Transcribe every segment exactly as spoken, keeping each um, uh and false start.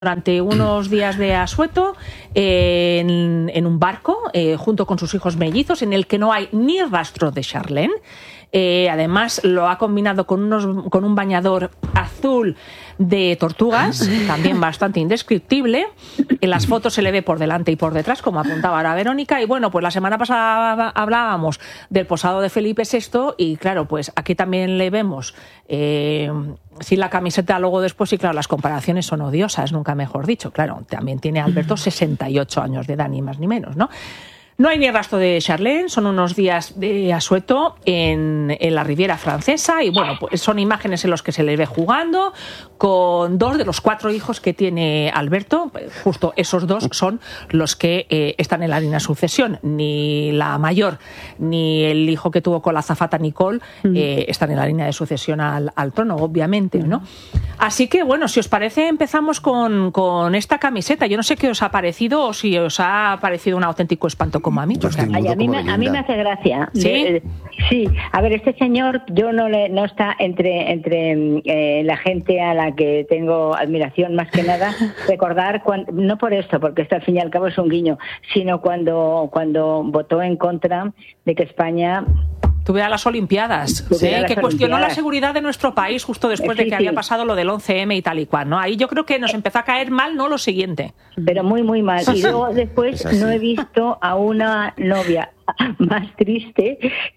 durante unos días de asueto eh, en, en un barco eh, junto con sus hijos mellizos en el que no hay ni rastro de Charlene. Eh, además lo ha combinado con, unos, con un bañador azul de tortugas, también bastante indescriptible. En las fotos se le ve por delante y por detrás, como apuntaba ahora Verónica. Y bueno, pues la semana pasada hablábamos del posado de Felipe sexto y claro, pues aquí también le vemos eh, sin la camiseta luego después y claro, las comparaciones son odiosas, nunca mejor dicho. Claro, también tiene Alberto sesenta y ocho años de edad, ni más ni menos, ¿no? No hay ni rastro de Charlene, son unos días de asueto en, en la Riviera Francesa y bueno, pues son imágenes en los que se le ve jugando con dos de los cuatro hijos que tiene Alberto. Justo esos dos son los que eh, están en la línea de sucesión. Ni la mayor ni el hijo que tuvo con la azafata Nicole eh, están en la línea de sucesión al, al trono, obviamente, ¿no? Así que bueno, si os parece empezamos con, con esta camiseta. Yo no sé qué os ha parecido o si os ha parecido un auténtico espanto como a mí. O sea, Ay, a, mí me, a mí me hace gracia. ¿Sí? Eh, sí. A ver, este señor, yo no le no está entre entre eh, la gente a la que tengo admiración más que nada. Recordar, cuando, no por esto, porque esto al fin y al cabo es un guiño, sino cuando, cuando votó en contra de que España tuviera las Olimpiadas, ¿sí? las que cuestionó Olimpiadas. La seguridad de nuestro país justo después sí, de que sí. había pasado lo del once eme y tal y cual, ¿no? Ahí yo creo que nos empezó a caer mal, ¿no? Lo siguiente. Pero muy, muy mal. Y luego después no he visto a una novia más triste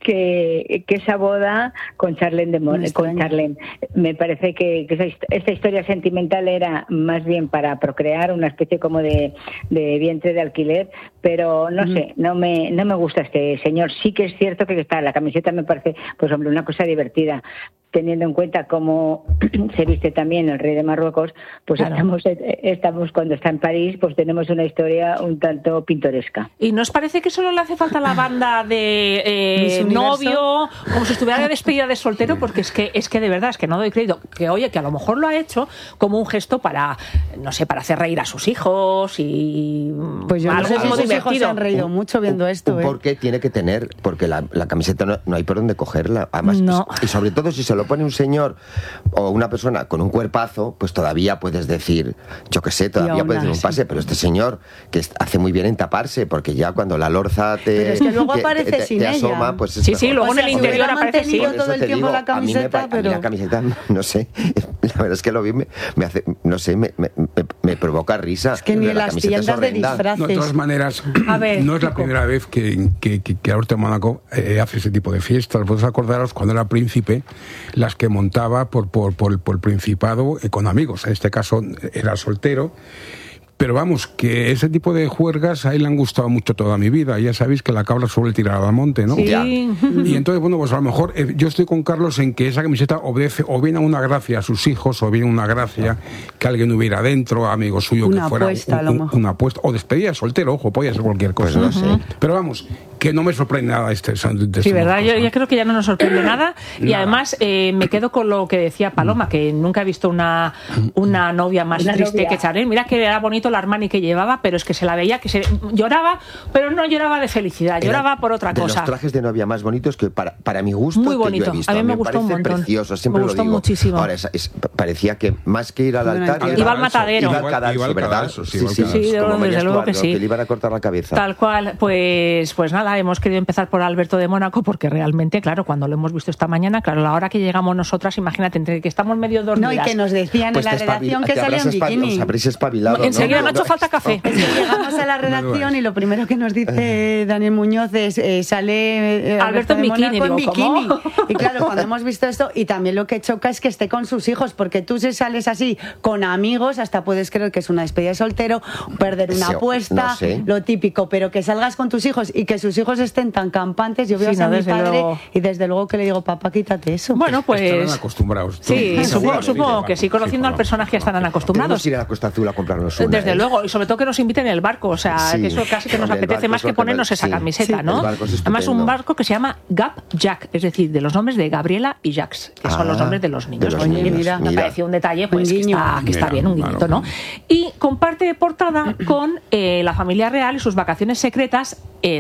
que, que esa boda con Charlene de Mon con Charlene. Me parece que, que esa, esta historia sentimental era más bien para procrear, una especie como de, de vientre de alquiler, pero no mm. sé, no me no me gusta este señor. Sí que es cierto que está la camiseta, me parece, pues hombre, una cosa divertida. Teniendo en cuenta cómo se viste también el rey de Marruecos, pues claro. estamos, estamos cuando está en París, pues tenemos una historia un tanto pintoresca. ¿Y no os parece que solo le hace falta la banda de eh, novio, como si estuviera de despedida de soltero? Porque es que es que de verdad es que no doy crédito. Que oye, que a lo mejor lo ha hecho como un gesto para, no sé, para hacer reír a sus hijos y pues yo algo no sé si como sus divertido. hijos se han reído mucho viendo esto. Un ¿eh? Porque tiene que tener, porque la, la camiseta no, no hay por dónde cogerla. Además, no. Y sobre todo si se lo pone un señor o una persona con un cuerpazo, pues todavía puedes decir, yo qué sé, todavía puedes decir un pase, pero este señor que hace muy bien en taparse, porque ya cuando la lorza te, pero es que luego te, aparece te, sin te ella. asoma, pues es sí, sí, luego o sea, en el interior aparece sin. todo el tiempo digo, la camiseta, a mí me, pero a mí la camiseta, no sé, la verdad es que lo vi, me, me hace, no sé, me, me, me, me provoca risa. Es que ni la las tiendas de disfraces. No, de todas maneras, a ver, no es la primera vez que, que, que, que Alberto de Mónaco eh, hace ese tipo de fiestas. Vosotros acordaros cuando era príncipe, las que montaba por, por, por, por el Principado eh, con amigos. En este caso era soltero. Pero vamos, que ese tipo de juergas a él le han gustado mucho toda mi vida. Ya sabéis que la cabra suele tirar al monte, ¿no? Sí. Ya. Y entonces, bueno, pues a lo mejor eh, yo estoy con Carlos en que esa camiseta obedece o bien a una gracia a sus hijos, o bien una gracia que alguien hubiera dentro, amigo suyo, una que fuera apuesta, un, un, una apuesta. O despedida de soltero, ojo, podía ser cualquier cosa. Pues no sé. Pero vamos, que no me sorprende nada este. De este sí, verdad, yo, yo creo que ya no nos sorprende nada. Y nada. además eh, me quedo con lo que decía Paloma, que nunca he visto una, una novia más una triste novia. que Charlene. Mira que era bonito el Armani que llevaba, pero es que se la veía que se lloraba, pero no lloraba de felicidad, lloraba Era por otra de cosa. Los trajes de novia más bonitos que para, para mi gusto muy que bonito. yo he visto. A mí me, me gustó un parece montón. precioso, siempre me gustó lo digo. muchísimo. Ahora es, es, parecía que más que ir al altar Al iba al matadero. Iba al cadalso, Iba al ¿verdad? cadalso, sí, sí, iba al sí, cadalso. Sí, como desde María luego que Estuardo, sí. que le iban a cortar la cabeza. Tal cual, pues pues nada, hemos querido empezar por Alberto de Mónaco porque realmente, claro, cuando lo hemos visto esta mañana, claro, la hora que llegamos nosotras, imagínate, entre que estamos medio dormidas. no, y que nos decían Pues en la te redacción espabil- que te salía en habrás bikini. espabil- os habréis espabilado, Enseguida ¿no? no ha hecho falta café. Es que llegamos a la redacción y lo primero que nos dice Daniel Muñoz es eh, sale eh, Alberto en de bikini, Mónaco en digo, bikini. ¿cómo? Y claro, cuando hemos visto esto, y también lo que choca es que esté con sus hijos, porque tú si sales así con amigos, hasta puedes creer que es una despedida de soltero, perder una Sí, apuesta, no sé. lo típico, pero que salgas con tus hijos y que sus hijos estén tan campantes, yo veo Sí, a no, mi desde padre luego. y desde luego que le digo, papá, quítate eso. Bueno, Estarán pues acostumbrados. sí, Tú- supongo, sí, supongo sí, que sí, conociendo sí, al personaje ya estarán acostumbrados. Tenemos que ir a la Costa Azul a comprarnos una. Desde ¿eh? luego, y sobre todo que nos inviten en el barco, o sea, Sí. que eso casi que nos El apetece barco más es lo que que ponernos me- esa sí, camiseta, sí, ¿no? el barco es Además, un estupendo. barco que se llama Gap Jack, es decir, de los nombres de Gabriela y Jacques, que son Ah, los nombres de los niños. de los Oye, niños, mira, me mira. pareció un detalle, pues, Un que guiño. está, que está Mira, bien, un guiñito, claro. ¿no? Y comparte portada con eh, la familia real y sus vacaciones secretas, eh, Destino Grecia.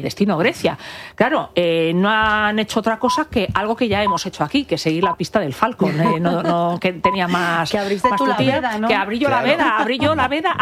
Grecia. Claro, eh, no han hecho otra cosa que algo que ya hemos hecho aquí, que seguir la pista del Falcon. Eh, no, no, que tenía más. Que abriste más tú la tutía, veda, ¿no? Que abrí yo Claro. la veda, abrí yo la veda.